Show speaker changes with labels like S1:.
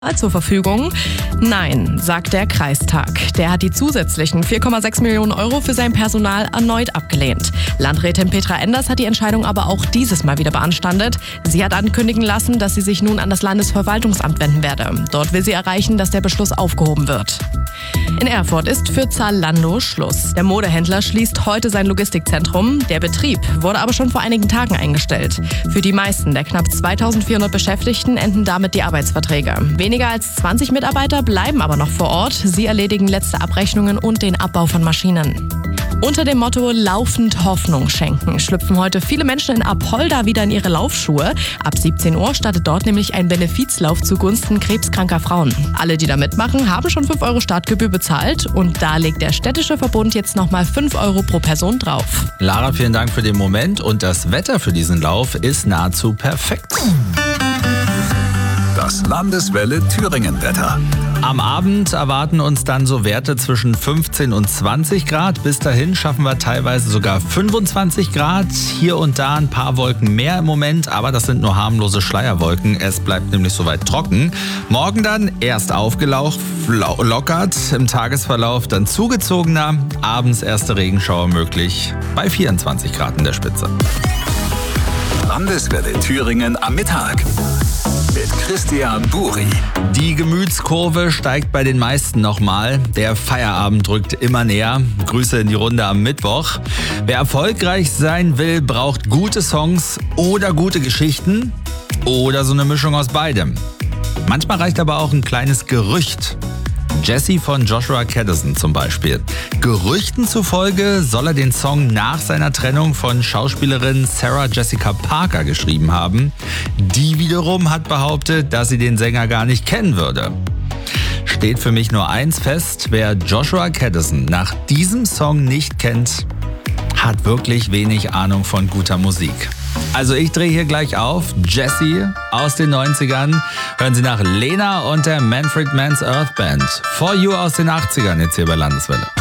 S1: zur Verfügung? Nein, sagt der Kreistag. Der hat die zusätzlichen 4,6 Millionen Euro für sein Personal erneut abgelehnt. Landrätin Petra Enders hat die Entscheidung aber auch dieses Mal wieder beanstandet. Sie hat ankündigen lassen, dass sie sich nun an das Landesverwaltungsamt wenden werde. Dort will sie erreichen, dass der Beschluss aufgehoben wird. In Erfurt ist für Zalando Schluss. Der Modehändler schließt heute sein Logistikzentrum. Der Betrieb wurde aber schon vor einigen Tagen eingestellt. Für die meisten der knapp 2400 Beschäftigten enden damit die Arbeitsverträge. Weniger als 20 Mitarbeiter bleiben aber noch vor Ort. Sie erledigen letzte Abrechnungen und den Abbau von Maschinen. Unter dem Motto laufend Hoffnung schenken schlüpfen heute viele Menschen in Apolda wieder in ihre Laufschuhe. Ab 17 Uhr startet dort nämlich ein Benefizlauf zugunsten krebskranker Frauen. Alle, die da mitmachen, haben schon 5 Euro Startgebühr bezahlt und da legt der städtische Verbund jetzt nochmal 5 Euro pro Person drauf.
S2: Lara, vielen Dank für den Moment und das Wetter für diesen Lauf ist nahezu perfekt.
S3: Das Landeswelle Thüringen-Wetter.
S2: Am Abend erwarten uns dann so Werte zwischen 15 und 20 Grad. Bis dahin schaffen wir teilweise sogar 25 Grad. Hier und da ein paar Wolken mehr im Moment, aber das sind nur harmlose Schleierwolken. Es bleibt nämlich soweit trocken. Morgen dann erst aufgelockert, im Tagesverlauf dann zugezogener. Abends erste Regenschauer möglich bei 24 Grad in der Spitze.
S3: Landeswelle Thüringen am Mittag. Mit Christian Buri.
S2: Die Gemütskurve steigt bei den meisten nochmal. Der Feierabend rückt immer näher. Grüße in die Runde am Mittwoch. Wer erfolgreich sein will, braucht gute Songs oder gute Geschichten oder so eine Mischung aus beidem. Manchmal reicht aber auch ein kleines Gerücht. Jesse von Joshua Caddison zum Beispiel. Gerüchten zufolge soll er den Song nach seiner Trennung von Schauspielerin Sarah Jessica Parker geschrieben haben. Die wiederum hat behauptet, dass sie den Sänger gar nicht kennen würde. Steht für mich nur eins fest: Wer Joshua Caddison nach diesem Song nicht kennt, hat wirklich wenig Ahnung von guter Musik. Also ich drehe hier gleich auf. Jesse aus den 90ern. Hören Sie nach Lena und der Manfred Mann's Earth Band. For You aus den 80ern jetzt hier bei Landeswelle.